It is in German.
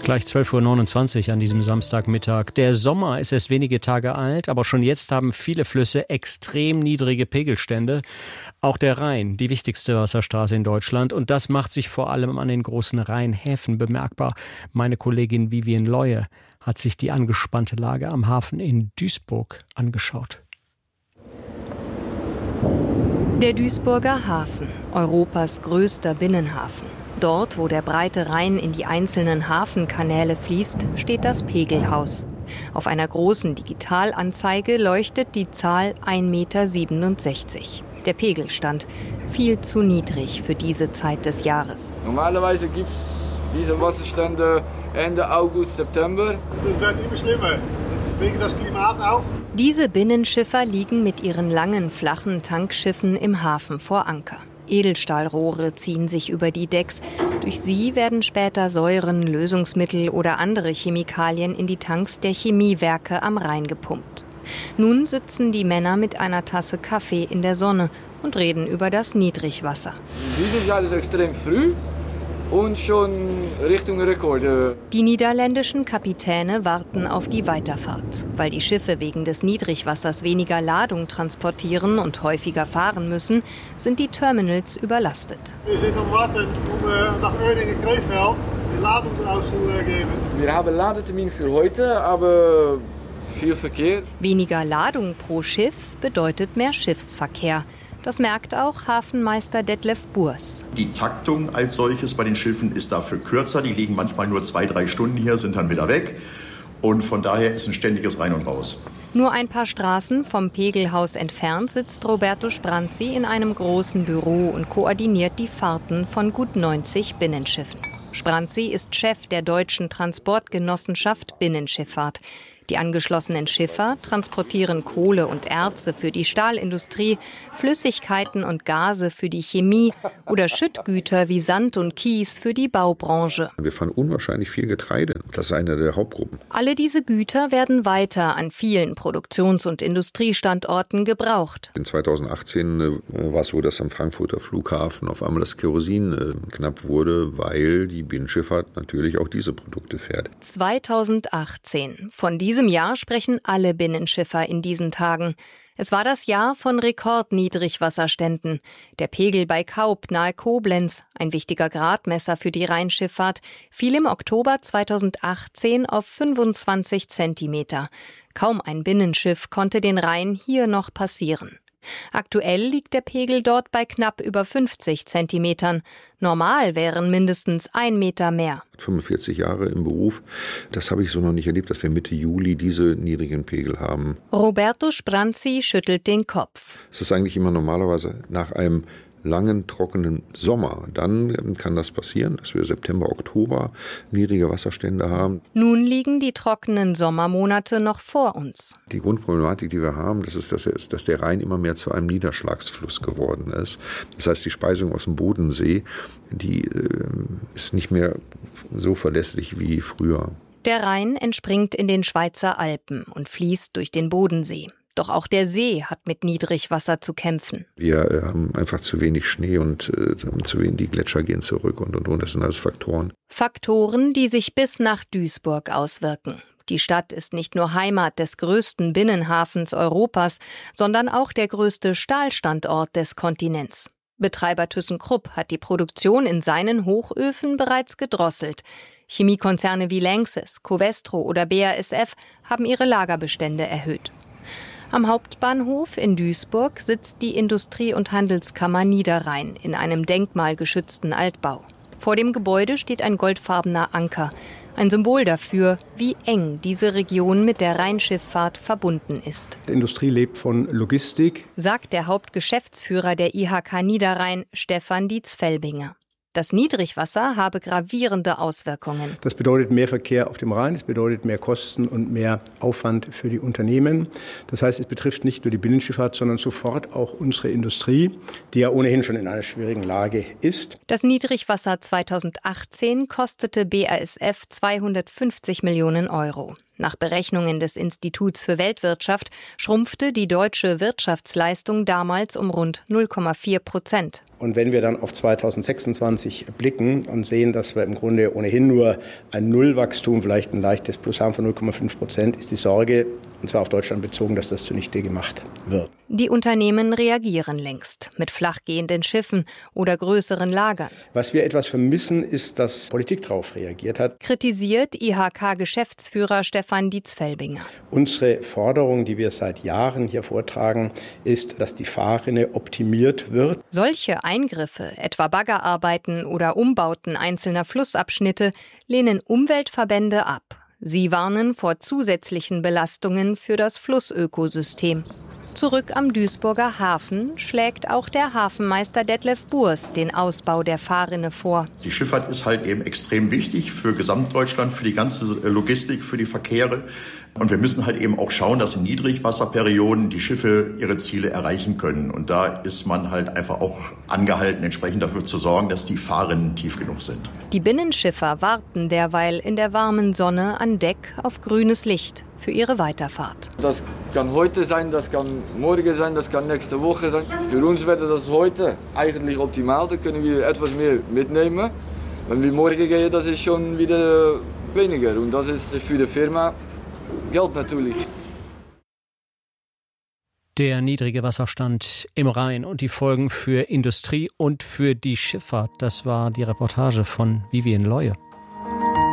Gleich 12.29 Uhr an diesem Samstagmittag. Der Sommer ist erst wenige Tage alt, aber schon jetzt haben viele Flüsse extrem niedrige Pegelstände. Auch der Rhein, die wichtigste Wasserstraße in Deutschland. Und das macht sich vor allem an den großen Rheinhäfen bemerkbar. Meine Kollegin Vivien Leue hat sich die angespannte Lage am Hafen in Duisburg angeschaut. Der Duisburger Hafen, Europas größter Binnenhafen. Dort, wo der breite Rhein in die einzelnen Hafenkanäle fließt, steht das Pegelhaus. Auf einer großen Digitalanzeige leuchtet die Zahl 1,67 Meter. Der Pegelstand, viel zu niedrig für diese Zeit des Jahres. Normalerweise gibt es diese Wasserstände Ende August, September. Das wird immer schlimmer, wegen des Klimat auch. Diese Binnenschiffer liegen mit ihren langen, flachen Tankschiffen im Hafen vor Anker. Edelstahlrohre ziehen sich über die Decks. Durch sie werden später Säuren, Lösungsmittel oder andere Chemikalien in die Tanks der Chemiewerke am Rhein gepumpt. Nun sitzen die Männer mit einer Tasse Kaffee in der Sonne und reden über das Niedrigwasser. Dieses Jahr ist extrem früh und schon Richtung Rekorde. Die niederländischen Kapitäne warten auf die Weiterfahrt. Weil die Schiffe wegen des Niedrigwassers weniger Ladung transportieren und häufiger fahren müssen, sind die Terminals überlastet. Wir sind am Warten, nach Oerdingen-Krefeld die Ladung auszugeben. Wir haben Ladetermin für heute, aber viel Verkehr. Weniger Ladung pro Schiff bedeutet mehr Schiffsverkehr. Das merkt auch Hafenmeister Detlef Burs. Die Taktung als solches bei den Schiffen ist dafür kürzer. Die liegen manchmal nur 2-3 Stunden hier, sind dann wieder weg. Und von daher ist ein ständiges Rein und Raus. Nur ein paar Straßen vom Pegelhaus entfernt sitzt Roberto Spranzi in einem großen Büro und koordiniert die Fahrten von gut 90 Binnenschiffen. Spranzi ist Chef der deutschen Transportgenossenschaft Binnenschifffahrt. Die angeschlossenen Schiffer transportieren Kohle und Erze für die Stahlindustrie, Flüssigkeiten und Gase für die Chemie oder Schüttgüter wie Sand und Kies für die Baubranche. Wir fahren unwahrscheinlich viel Getreide. Das ist eine der Hauptgruppen. Alle diese Güter werden weiter an vielen Produktions- und Industriestandorten gebraucht. In 2018 war es so, dass am Frankfurter Flughafen auf einmal das Kerosin knapp wurde, weil die Binnenschifffahrt natürlich auch diese Produkte fährt. 2018. Von diesem Jahr sprechen alle Binnenschiffer in diesen Tagen. Es war das Jahr von Rekordniedrigwasserständen. Der Pegel bei Kaub nahe Koblenz, ein wichtiger Gradmesser für die Rheinschifffahrt, fiel im Oktober 2018 auf 25 Zentimeter. Kaum ein Binnenschiff konnte den Rhein hier noch passieren. Aktuell liegt der Pegel dort bei knapp über 50 Zentimetern. Normal wären mindestens 1 Meter mehr. 45 Jahre im Beruf, das habe ich so noch nicht erlebt, dass wir Mitte Juli diese niedrigen Pegel haben. Roberto Spranzi schüttelt den Kopf. Es ist eigentlich immer normalerweise nach einem langen, trockenen Sommer. Dann kann das passieren, dass wir September, Oktober niedrige Wasserstände haben. Nun liegen die trockenen Sommermonate noch vor uns. Die Grundproblematik, die wir haben, das ist, dass der Rhein immer mehr zu einem Niederschlagsfluss geworden ist. Das heißt, die Speisung aus dem Bodensee, die ist nicht mehr so verlässlich wie früher. Der Rhein entspringt in den Schweizer Alpen und fließt durch den Bodensee. Doch auch der See hat mit Niedrigwasser zu kämpfen. Wir haben einfach zu wenig Schnee und zu wenig, die Gletscher gehen zurück und. Das sind alles Faktoren. Faktoren, die sich bis nach Duisburg auswirken. Die Stadt ist nicht nur Heimat des größten Binnenhafens Europas, sondern auch der größte Stahlstandort des Kontinents. Betreiber ThyssenKrupp hat die Produktion in seinen Hochöfen bereits gedrosselt. Chemiekonzerne wie Lanxess, Covestro oder BASF haben ihre Lagerbestände erhöht. Am Hauptbahnhof in Duisburg sitzt die Industrie- und Handelskammer Niederrhein in einem denkmalgeschützten Altbau. Vor dem Gebäude steht ein goldfarbener Anker, ein Symbol dafür, wie eng diese Region mit der Rheinschifffahrt verbunden ist. Die Industrie lebt von Logistik, sagt der Hauptgeschäftsführer der IHK Niederrhein, Stefan Dietz-Felbinger. Das Niedrigwasser habe gravierende Auswirkungen. Das bedeutet mehr Verkehr auf dem Rhein, es bedeutet mehr Kosten und mehr Aufwand für die Unternehmen. Das heißt, es betrifft nicht nur die Binnenschifffahrt, sondern sofort auch unsere Industrie, die ja ohnehin schon in einer schwierigen Lage ist. Das Niedrigwasser 2018 kostete BASF 250 Millionen Euro. Nach Berechnungen des Instituts für Weltwirtschaft schrumpfte die deutsche Wirtschaftsleistung damals um rund 0,4%. Und wenn wir dann auf 2026 blicken und sehen, dass wir im Grunde ohnehin nur ein Nullwachstum, vielleicht ein leichtes Plus haben von 0,5%, ist die Sorge, und zwar auf Deutschland bezogen, dass das zunichte gemacht wird. Die Unternehmen reagieren längst mit flachgehenden Schiffen oder größeren Lagern. Was wir etwas vermissen, ist, dass Politik darauf reagiert hat. Kritisiert IHK-Geschäftsführer Stefan Dietz-Felbinger. Unsere Forderung, die wir seit Jahren hier vortragen, ist, dass die Fahrrinne optimiert wird. Solche Eingriffe, etwa Baggerarbeiten oder Umbauten einzelner Flussabschnitte, lehnen Umweltverbände ab. Sie warnen vor zusätzlichen Belastungen für das Flussökosystem. Zurück am Duisburger Hafen schlägt auch der Hafenmeister Detlef Burs den Ausbau der Fahrrinne vor. Die Schifffahrt ist halt eben extrem wichtig für Gesamtdeutschland, für die ganze Logistik, für die Verkehre. Und wir müssen halt eben auch schauen, dass in Niedrigwasserperioden die Schiffe ihre Ziele erreichen können. Und da ist man halt einfach auch angehalten, entsprechend dafür zu sorgen, dass die Fahrrinnen tief genug sind. Die Binnenschiffer warten derweil in der warmen Sonne an Deck auf grünes Licht für ihre Weiterfahrt. Das kann heute sein, das kann morgen sein, das kann nächste Woche sein. Für uns wäre das heute eigentlich optimal, da können wir etwas mehr mitnehmen. Wenn wir morgen gehen, das ist schon wieder weniger und das ist für die Firma Geld natürlich. Der niedrige Wasserstand im Rhein und die Folgen für Industrie und für die Schifffahrt. Das war die Reportage von Vivien Leue.